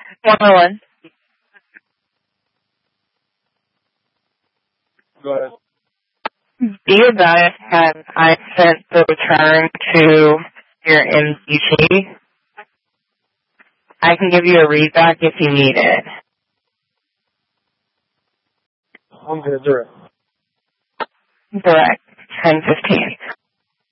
101. Go ahead. Be advised that I sent the return to your MDG. I can give you a readback if you need it. I'm good, direct. Direct, 10:15.